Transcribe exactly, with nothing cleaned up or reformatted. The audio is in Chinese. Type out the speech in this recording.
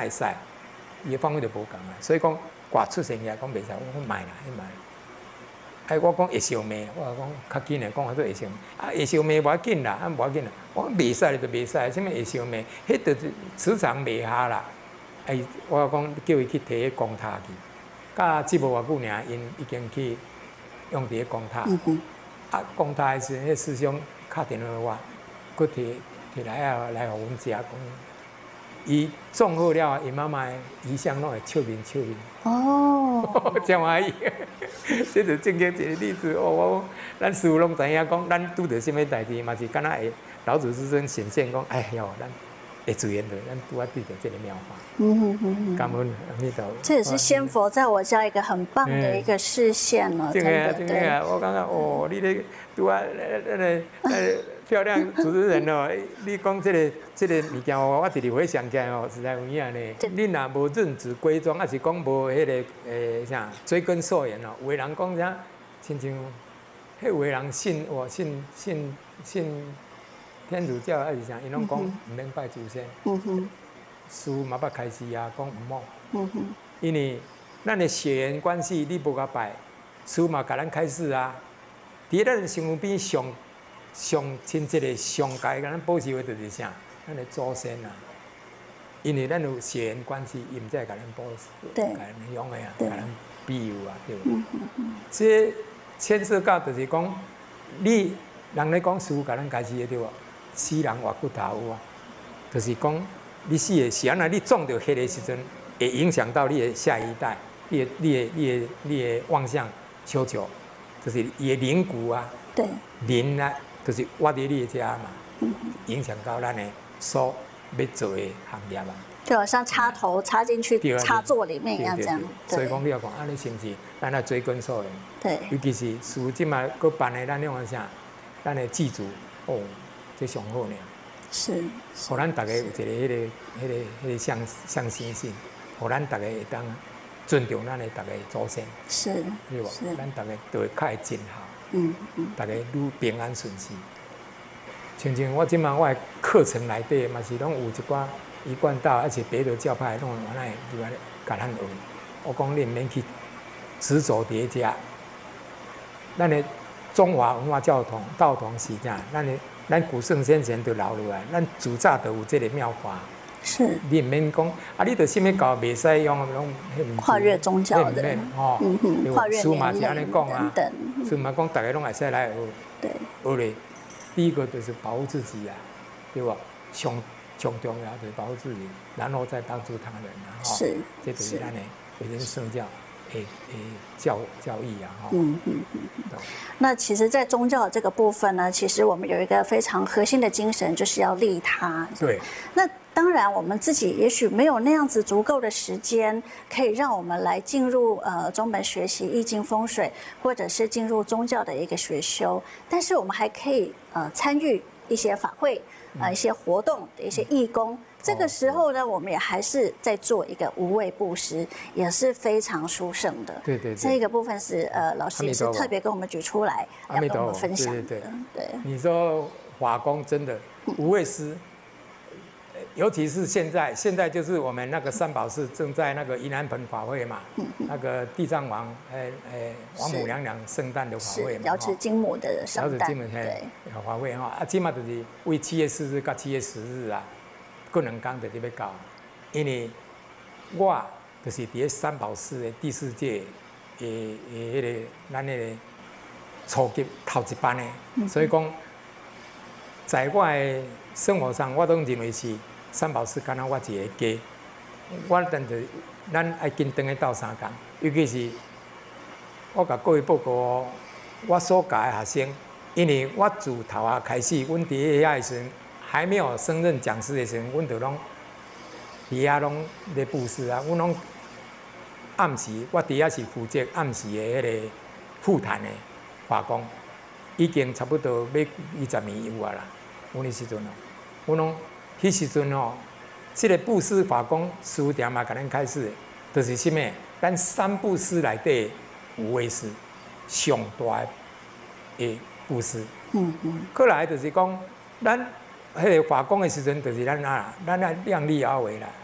爱使，伊方法就无共啊。所以讲挂出现起来讲袂使，我讲卖啦，迄卖。哎，我讲会烧灭，我讲较紧诶，讲好多会烧灭。啊，会烧灭无要紧啦，啊无要紧啦。我讲袂使就袂使，啥物会烧灭？迄就是磁场袂合啦。哎，我讲叫伊去摕迄公塔去，甲即无偌久尔，因已经去用伫迄公塔。嗯嗯。啊，公塔诶时，迄师兄敲电话我，佫摕摕来啊来互阮食讲。伊种好了，伊妈妈遗像拢会笑面笑面。哦，真欢喜，这就正经一个例子哦。我咱师傅拢知影讲，咱拄着什么代志，嘛是敢若会老祖师尊显现讲，哎哟，咱会注缘的，咱拄啊对着这个妙法。嗯哼哼哼。感恩阿弥陀佛。 这也是仙佛在我家一个很棒的一个视线了，真的。 真的啊，我感觉哦，你咧拄啊那个呃漂亮主持人哦，你讲这个这个物件哦，我一直回想起来哦，实在有影呢。你若无认子归宗，还是讲无迄个诶啥追根溯源哦？有的人讲啥，亲像，迄有的人信我信信信天主教还是啥，伊拢讲唔免拜祖先。嗯哼。师父嘛捌开示啊，讲唔好。嗯哼。因为咱的血缘关系，你无甲拜，师父嘛甲咱开示啊。伫咱身躯边上。上亲切的上界，咱保持的就是啥？咱的祖先啊，因为咱有血缘关系，伊毋才会甲咱保持，甲咱养的啊，甲咱庇佑啊，对无？嗯嗯嗯。这牵涉到就是讲，你人咧讲师父甲咱开始的对无？死人活骨头有啊，就是讲你死的是安那，你种着迄个时阵，会影响到你的下一代，你的、你的、你的、你的妄想、求求，就是伊的灵骨啊， 对， 灵啊。就是我伫你家嘛，影响到咱的所要做的行业啊。 就好像插头插进去插座里面一样，这样。 所以讲你要讲，啊，你是不是咱来追根溯源？ 对。 尤其是师父即卖搁办的咱那种啥，咱的祭祖哦，这上好呢。 是。 互咱大家有一个迄个、迄个、迄个相相信性，互咱大家会当尊重咱的大家祖先。 是。 对无？咱大家都会较会尽孝。 嗯嗯， 大家愈平安顺遂。像像我即马我的课程内底嘛是拢有一寡一贯道，而且别的教派拢原来就安尼甲咱学。我讲你毋免去执着伫遮。咱的中华文化教统道统是啥？咱的咱古圣先贤都留落来，咱自早就有这个妙法。 是。 你毋免讲啊！你着啥物教袂使用，拢跨越宗教的， 哦， 嗯哼，跨越年龄等等。 所以嘛讲，大家拢会使来学。 对。 学咧，第一个就是保护自己啊，对吧？上上重要就是保护自己，然后再帮助他人啊。 是。 这就是咱的维新圣教诶诶教教义啊。 嗯嗯嗯。那其实，在宗教这个部分呢，其实我们有一个非常核心的精神，就是要利他。 对。 那。当然，我们自己也许没有那样子足够的时间，可以让我们来进入呃宗门学习易经风水，或者是进入宗教的一个学修。但是我们还可以呃参与一些法会，呃一些活动的一些义工。这个时候呢，我们也还是在做一个无畏布施，也是非常殊胜的。 对对对。 这个部分是呃老师也是特别跟我们举出来，要跟我们分享的。 对对对。你说法工真的无畏施。尤其是现在，现在就是我们那个三宝寺正在那个宜兰盆法会嘛，嗯、那个地藏王，诶、呃、诶，王母娘娘圣诞的法会嘛， 瑶池金母的圣诞， 瑶池金母对法会哈，啊，起码就是为七月四日到七月十日啊，各两天就要搞，因为我就是伫三宝寺的第四届诶诶迄个咱那个初级头一班的，嗯、所以讲，在我的生活上，我都认为是。三宝寺敢若我一个家，我等着咱爱紧等个斗相共，尤其是我甲各位报告哦，我所教的学生，因为我自头下开始，阮伫遐的时阵，还没有升任讲师的时阵，阮就拢伫遐拢咧布施啊，阮拢暗时，我伫遐是负责暗时的迄个副坛的法工，已经差不多要二十年有啊啦，阮迄时阵哦，阮拢。迄时阵哦，即、这个布施法工师父点嘛，甲咱开始，就是啥物？咱三布施内底无畏施，上大的布施。嗯嗯。过来就是讲，咱迄个法工的时阵，就是咱啊，咱啊量力而为啦。